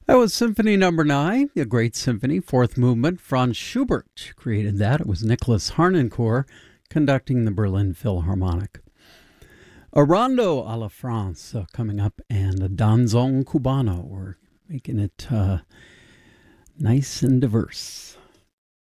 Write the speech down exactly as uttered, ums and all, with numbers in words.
That was Symphony Number Nine, a great symphony, fourth movement. Franz Schubert created that. It was Nicholas Harnoncourt conducting the Berlin Philharmonic. A rondo a la France uh, coming up, and a danzón cubano. We're making it uh, nice and diverse.